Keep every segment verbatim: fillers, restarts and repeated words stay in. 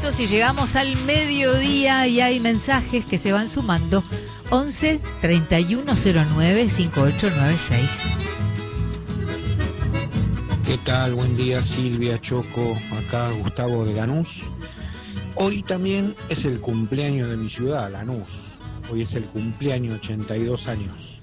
minutos y llegamos al mediodía y hay mensajes que se van sumando. once, treinta y uno cero nueve, cincuenta y ocho noventa y seis. ¿Qué tal? Buen día, Silvia, Choco, acá Gustavo de Lanús. Hoy también es el cumpleaños de mi ciudad, Lanús. Hoy es el cumpleaños, ochenta y dos años.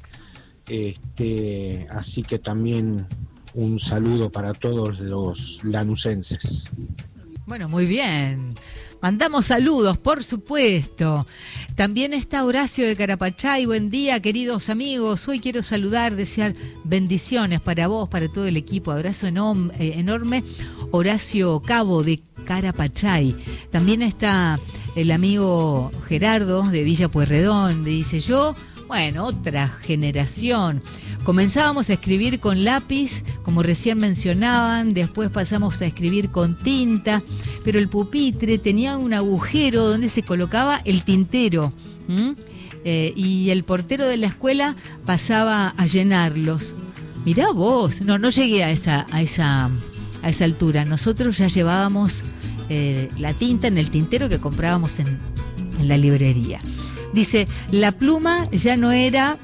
Este, así que también un saludo para todos los lanusenses. Bueno, muy bien. Mandamos saludos, por supuesto. También está Horacio de Carapachay. Buen día, queridos amigos. Hoy quiero saludar, desear bendiciones para vos, para todo el equipo. Abrazo enom- eh, enorme. Horacio Cabo de Carapachay. También está el amigo Gerardo de Villa Pueyrredón. Dice yo, bueno, otra generación. Comenzábamos a escribir con lápiz, como recién mencionaban, después pasamos a escribir con tinta, pero el pupitre tenía un agujero donde se colocaba el tintero, ¿m? Eh, y el portero de la escuela pasaba a llenarlos. Mirá vos, no, no llegué a esa, a esa, a esa altura. Nosotros ya llevábamos eh, la tinta en el tintero que comprábamos en, en la librería. Dice, la pluma ya no era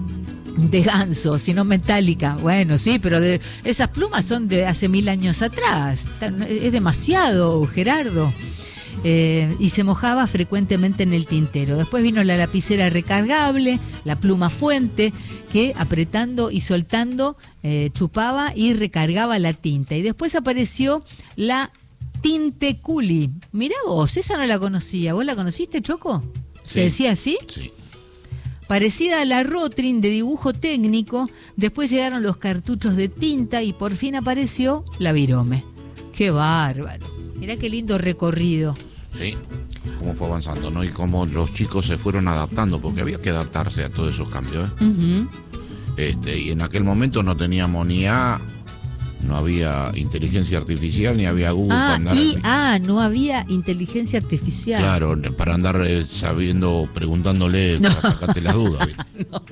de ganso, sino metálica. Bueno, sí, pero de, esas plumas son de hace mil años atrás. Es demasiado, Gerardo. Eh, y se mojaba frecuentemente en el tintero. Después vino la lapicera recargable, la pluma fuente, que apretando y soltando eh, chupaba y recargaba la tinta. Y después apareció la Tinteculi. Mirá vos, esa no la conocía. ¿Vos la conociste, Choco? ¿Se Sí. decía así? Sí. Parecida a la Rotring de dibujo técnico, después llegaron los cartuchos de tinta y por fin apareció la Virome. ¡Qué bárbaro! Mirá qué lindo recorrido. Sí, cómo fue avanzando, ¿no? Y cómo los chicos se fueron adaptando, porque había que adaptarse a todos esos cambios, ¿eh? Uh-huh. Este, y en aquel momento no teníamos ni A, no había inteligencia artificial, ni había Google para Ah, andar. y ah, no había inteligencia artificial. Claro, para andar eh, sabiendo, preguntándole, No. para sacarte las dudas. ¿Viste? No.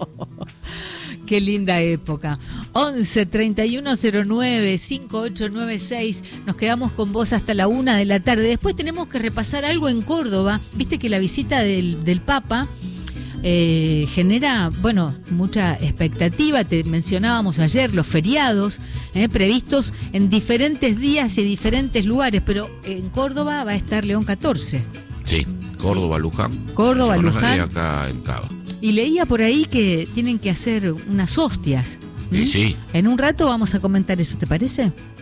Qué linda época. once, treinta y uno cero nueve, cincuenta y ocho noventa y seis. Nos quedamos con vos hasta la una de la tarde. Después tenemos que repasar algo en Córdoba. Viste que la visita del, del Papa eh, genera, bueno, mucha expectativa. Te mencionábamos ayer los feriados eh, previstos en diferentes días y diferentes lugares, pero en Córdoba va a estar León catorce. Sí, Córdoba, Luján. Córdoba, Buenos Luján. Aires, acá en Cava. Y leía por ahí que tienen que hacer unas hostias. Y ¿Mm? sí. En un rato vamos a comentar eso, ¿te parece?